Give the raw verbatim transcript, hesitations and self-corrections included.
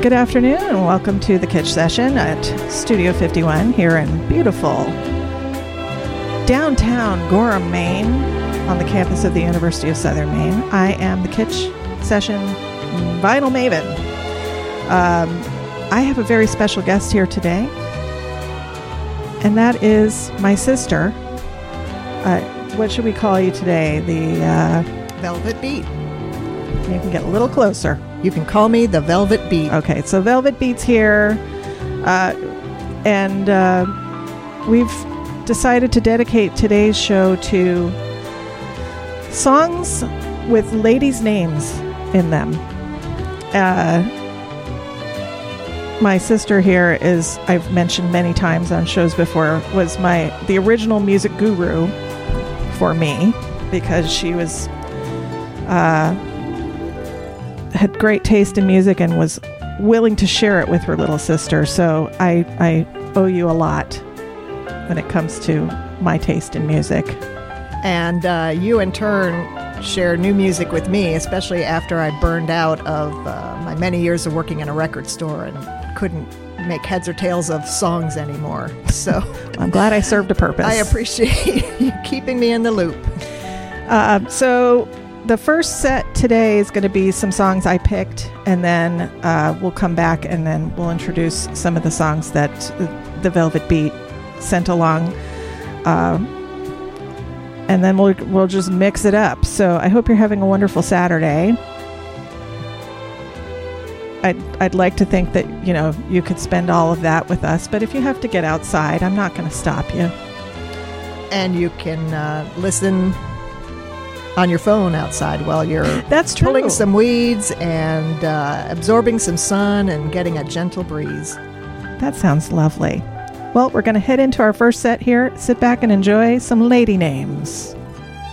good afternoon, and welcome to the Kitsch Session at Studio fifty-one here in beautiful downtown Gorham, Maine, on the campus of the University of Southern Maine. I am the Kitsch Session Vinyl Maven. Um, I have a very special guest here today, and that is my sister. Uh, what should we call you today? The uh, Velvet Beat. You can get a little closer. You can call me the Velvet Beat. Okay, so Velvet Beat's here, uh, and uh, we've decided to dedicate today's show to songs with ladies' names in them. Uh, my sister here is, I've mentioned many times on shows before, was my the original music guru for me, because she was uh, had great taste in music and was willing to share it with her little sister. So I, I owe you a lot when it comes to my taste in music. And uh, you, in turn, share new music with me, especially after I burned out of uh, my many years of working in a record store and couldn't make heads or tails of songs anymore. So I'm glad I served a purpose. I appreciate you keeping me in the loop. Uh, so the first set today is going to be some songs I picked, and then uh, we'll come back and then we'll introduce some of the songs that the Velvet Beat sent along. Uh, and then we'll we'll just mix it up. So I hope you're having a wonderful Saturday. I'd, I'd like to think that, you know, you could spend all of that with us, but if you have to get outside, I'm not going to stop you. And you can uh, listen on your phone outside while you're That's true. pulling some weeds and uh, absorbing some sun and getting a gentle breeze. That sounds lovely. Well, we're going to head into our first set here. Sit back and enjoy some lady names.